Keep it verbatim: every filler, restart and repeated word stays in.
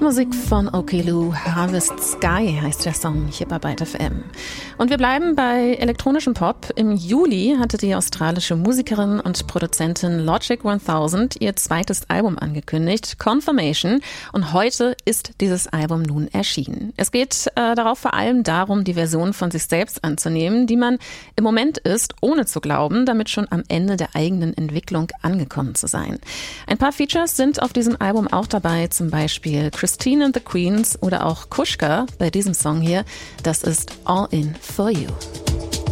Musik von Okeloo, Harvest Sky heißt der Song hier bei Byte F M. Und wir bleiben bei elektronischem Pop. Im Juli hatte die australische Musikerin und Produzentin Logic tausend ihr zweites Album angekündigt, Confirmation. Und heute ist dieses Album nun erschienen. Es geht äh, darauf vor allem darum, die Version von sich selbst anzunehmen, die man im Moment ist, ohne zu glauben, damit schon am Ende der eigenen Entwicklung angekommen zu sein. Ein paar Features sind auf diesem Album auch dabei, zum Beispiel Christine and the Queens oder auch Kushka bei diesem Song hier. Das ist All In For You.